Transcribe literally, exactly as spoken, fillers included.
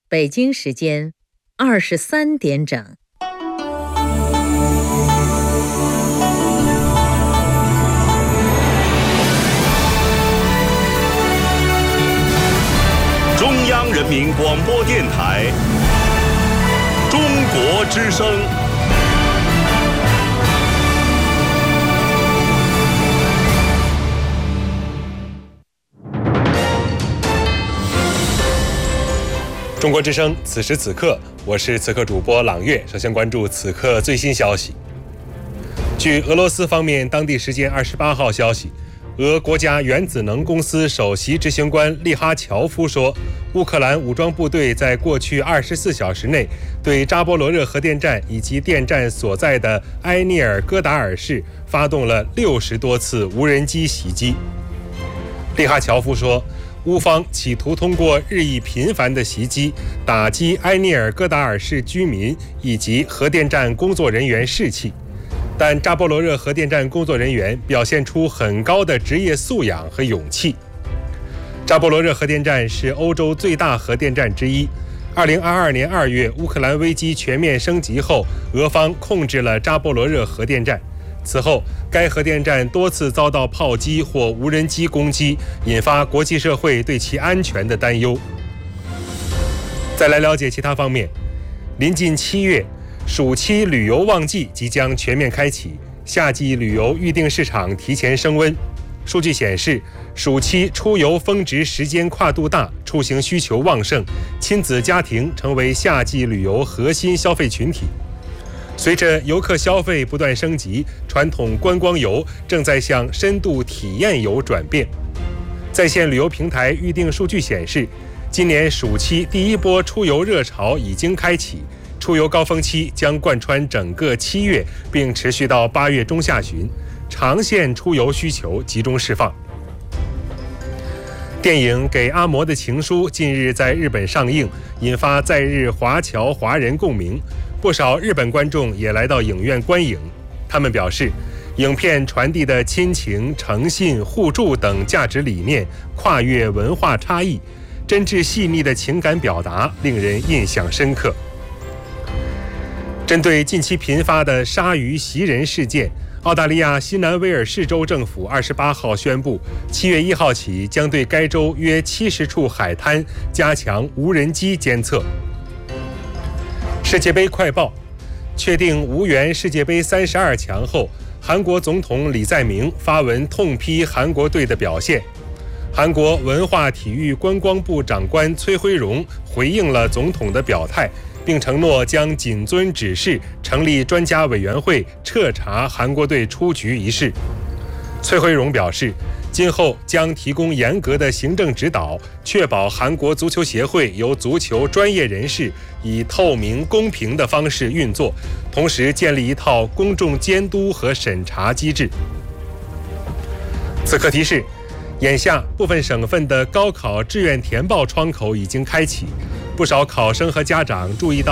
北京时间二十三点整。 中央人民广播电台中国之声。 中国之声，此时此刻，我是此刻主播朗月。首先关注此刻最新消息。据俄罗斯方面当地时间二十八号消息，俄国家原子能公司首席执行官利哈乔夫说，乌克兰武装部队在过去二十四小时内对扎波罗热核电站以及电站所在的埃涅尔戈达尔市发动了六十多次无人机袭击。利哈乔夫说，乌方企图通过日益频繁的袭击打击埃涅尔戈达尔市居民以及核电站工作人员士气，但扎波罗热核电站工作人员表现出很高的职业素养和勇气。扎波罗热核电站是欧洲最大核电站之一。二零二二年二月，乌克兰危机全面升级后，俄方控制了扎波罗热核电站。此后，该核电站多次遭到炮击或无人机攻击，引发国际社会对其安全的担忧。再来了解其他方面，临近七月，暑期旅游旺季即将全面开启，夏季旅游预订市场提前升温。数据显示，暑期出游峰值时间跨度大，出行需求旺盛，亲子家庭成为夏季旅游核心消费群体。随着游客消费不断升级，传统观光游正在向深度体验游转变。在线旅游平台预订数据显示，今年暑期第一波出游热潮已经开启，出游高峰期将贯穿整个七月，并持续到八月中下旬，长线出游需求集中释放。电影《给阿嬷的情书》近日在日本上映，引发在日华侨华人共鸣。不少日本观众也来到影院观影，他们表示，影片传递的亲情、诚信、互助等价值理念跨越文化差异，真挚细腻的情感表达令人印象深刻。针对近期频发的鲨鱼袭人事件，澳大利亚新南威尔士州政府二十八号宣布，七月一号起将对该州约七十处海滩加强无人机监测。世界杯快报，确定无缘世界杯三十二强后，韩国总统李在明发文痛批韩国队的表现。韩国文化体育观光部长官崔辉荣回应了总统的表态，并承诺将谨遵指示，成立专家委员会彻查韩国队出局一事。崔辉荣表示，今后将提供严格的行政指导，确保韩国足球协会由足球专业人士以透明公平的方式运作，同时建立一套公众监督和审查机制。此刻提示，眼下部分省份的高考志愿填报窗口已经开启，不少考生和家长注意到